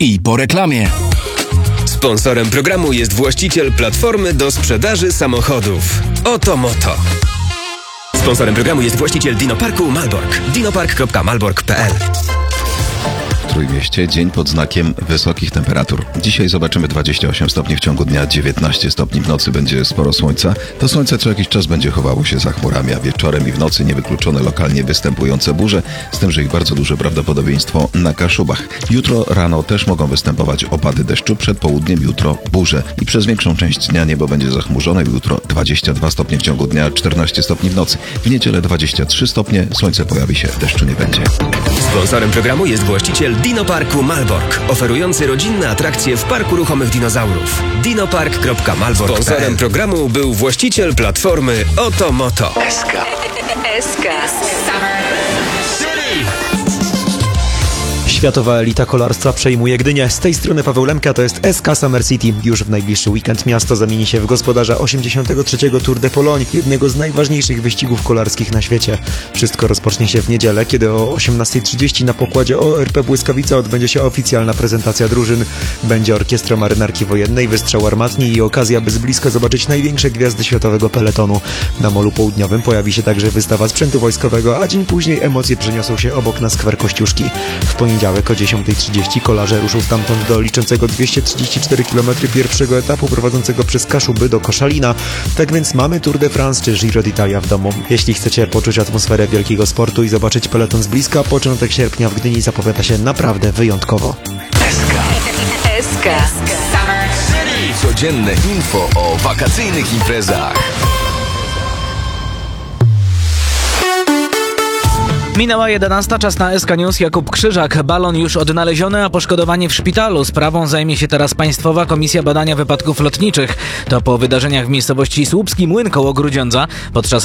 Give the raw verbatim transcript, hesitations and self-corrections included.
I po reklamie. Sponsorem programu jest właściciel platformy do sprzedaży samochodów Oto Moto. Sponsorem programu jest właściciel Dinoparku Malbork. dinopark kropka malbork kropka p l. Trójmieście, dzień pod znakiem wysokich temperatur. Dzisiaj zobaczymy dwadzieścia osiem stopni w ciągu dnia, dziewiętnaście stopni w nocy, będzie sporo słońca. To słońce co jakiś czas będzie chowało się za chmurami, a wieczorem i w nocy niewykluczone lokalnie występujące burze, z tym, że ich bardzo duże prawdopodobieństwo na Kaszubach. Jutro rano też mogą występować opady deszczu, przed południem jutro burze i przez większą część dnia niebo będzie zachmurzone. Jutro dwadzieścia dwa stopnie w ciągu dnia, czternaście stopni w nocy. W niedzielę dwadzieścia trzy stopnie, słońce pojawi się, deszczu nie będzie. Sponsorem programu jest właściciel Dinoparku Malbork, oferujący rodzinne atrakcje w Parku Ruchomych Dinozaurów. dinopark kropka malbork kropka p l. Sponsorem programu był właściciel platformy Oto Moto. S K. S K. Światowa elita kolarstwa przejmuje Gdynię. Z tej strony Paweł Lemka, to jest S K Summer City. Już w najbliższy weekend miasto zamieni się w gospodarza osiemdziesiątego trzeciego Tour de Pologne, jednego z najważniejszych wyścigów kolarskich na świecie. Wszystko rozpocznie się w niedzielę, kiedy o osiemnasta trzydzieści na pokładzie O R P Błyskawica odbędzie się oficjalna prezentacja drużyn. Będzie orkiestra marynarki wojennej, wystrzał armatni i okazja, by z bliska zobaczyć największe gwiazdy światowego peletonu. Na Molu Południowym pojawi się także wystawa sprzętu wojskowego, a dzień później emocje przeniosą się obok na skwer Kościuszki. W poniedziałek o dziesiąta trzydzieści kolarze ruszą stamtąd do liczącego dwieście trzydzieści cztery kilometry pierwszego etapu prowadzącego przez Kaszuby do Koszalina. Tak więc mamy Tour de France czy Giro d'Italia w domu. Jeśli chcecie poczuć atmosferę wielkiego sportu i zobaczyć peleton z bliska, początek sierpnia w Gdyni zapowiada się naprawdę wyjątkowo. S K. S K. Codzienne info o wakacyjnych imprezach. Minęła jedenasta, czas na S K News. Jakub Krzyżak. Balon już odnaleziony, a poszkodowani w szpitalu. Sprawą zajmie się teraz Państwowa Komisja Badania Wypadków Lotniczych. To po wydarzeniach w miejscowości Słupski Młyn koło Grudziądza. Podczas